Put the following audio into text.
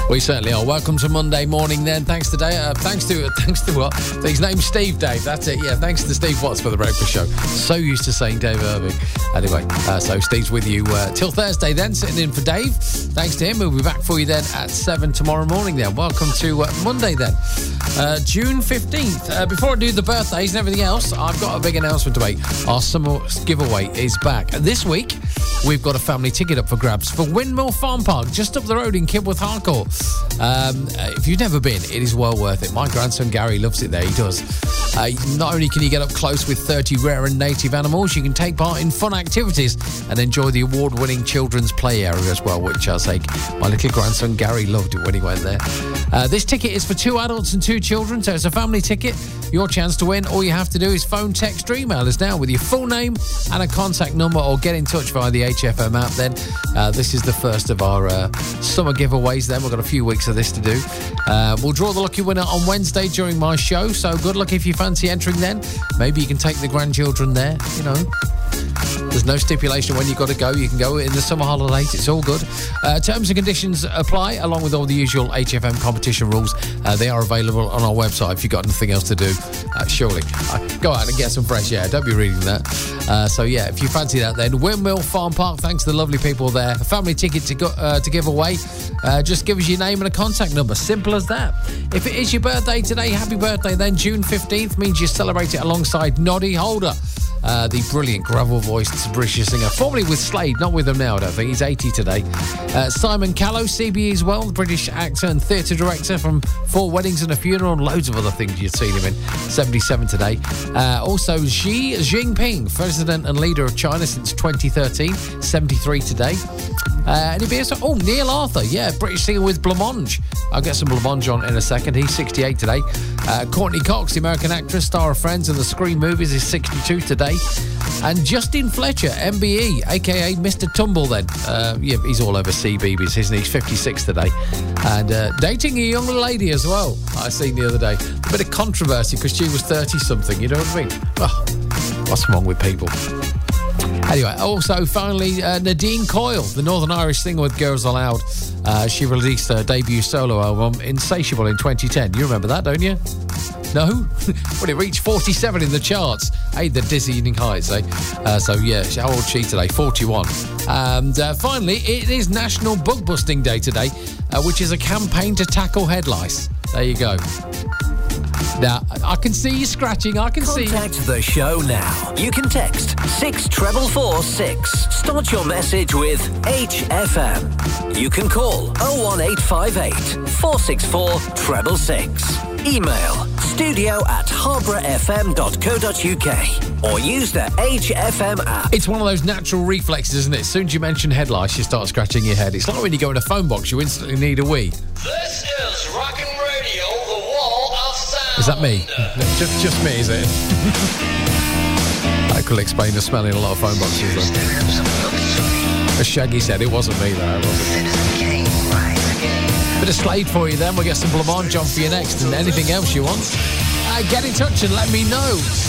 We certainly are. Welcome to Monday morning then. Thanks to Dave. Thanks to what? His name's Steve Dave. That's it. Yeah, thanks to Steve Watts for the breakfast show. So used to saying Dave Irving. Anyway, so Steve's with you till Thursday then, sitting in for Dave. Thanks to him. We'll be back for you then at 7 tomorrow morning then. Welcome to Monday then. June 15th. Before I do the birthdays and everything else, I've got a big announcement to make. Our summer giveaway is back. This week, we've got a family ticket up for grabs for Windmill Farm Park, just up the road in Kibworth Harcourt. If you've never been, it is well worth it. My grandson Gary loves it there, he does. Not only can you get up close with 30 rare and native animals, you can take part in fun activities and enjoy the award-winning children's play area as well, which I'll say my little grandson Gary loved it when he went there. This ticket is for 2 adults and 2 children, so it's a family ticket. Your chance to win. All you have to do is phone, text or email us now with your full name and a contact number, or get in touch via the HFM app then. This is the first of our summer giveaways then. We've got a few weeks of this to do. We'll draw the lucky winner on Wednesday during my show, so good luck if you fancy entering then. Maybe you can take the grandchildren there, you know. There's no stipulation when you've got to go. You can go in the summer holidays. It's all good. Terms and conditions apply, along with all the usual HFM competition rules. They are available on our website if you've got nothing else to do. Surely. Go out and get some fresh air. Don't be reading that. So, yeah, if you fancy that, then Windmill Farm Park, thanks to the lovely people there. A family ticket to give away. Just give us your name and a contact number. Simple as that. If it is your birthday today, happy birthday then. June 15th means you celebrate it alongside Noddy Holder. The brilliant gravel-voiced British singer, formerly with Slade, not with them now, I don't think. He's 80 today. Simon Callow, CBE as well, the British actor and theatre director from 4 Weddings and a Funeral and loads of other things you've seen him in. 77 today. Also, Xi Jinping, president and leader of China since 2013. 73 today. Neil Arthur, yeah, British singer with Blancmange. I'll get some Blancmange on in a second. He's 68 today. Courtney Cox, the American actress, star of Friends and the Scream movies, is 62 today. And Justin Fletcher, MBE, a.k.a. Mr. Tumble then. Yeah, he's all over CBeebies, isn't he? He's 56 today. And dating a young lady as well, I seen the other day. A bit of controversy because she was 30-something, you know what I mean? Oh, what's wrong with people? Anyway, also, finally, Nadine Coyle, the Northern Irish singer with Girls Aloud. She released her debut solo album, Insatiable, in 2010. You remember that, don't you? No? Well, it reached 47 in the charts. Hey, the dizzying heights, eh? So, yeah, how old is she today? 41. And finally, it is National Bug Busting Day today, which is a campaign to tackle head lice. There you go. Now, I can see you scratching, I can see you. Contact the show now. You can text 64446. Start your message with HFM. You can call 01858 464 666. Email studio@harbourfm.co.uk or use the HFM app. It's one of those natural reflexes, isn't it? As soon as you mention head lice, you start scratching your head. It's like when you go in a phone box, you instantly need a wee. This is Rockin' Radio, the wall of sound. Is that me? Just me, is it? I could explain the smell in a lot of phone boxes. As Shaggy said, it wasn't me, though. It wasn't. Bit of Slade for you then. We'll get some Blancmange on for you next, and anything else you want. Get in touch and let me know.